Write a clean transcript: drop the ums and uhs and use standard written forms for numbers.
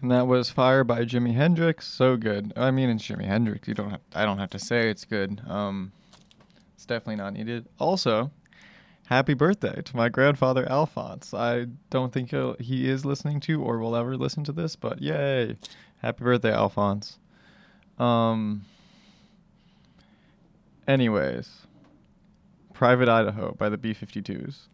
And that was Fire by Jimi Hendrix. So good. I mean, it's Jimi Hendrix. I don't have to say it's good. It's definitely not needed. Also, happy birthday to my grandfather Alphonse. I don't think he is listening to or will ever listen to this, but yay. Happy birthday, Alphonse. Um Anyways, Private Idaho by the B-52s.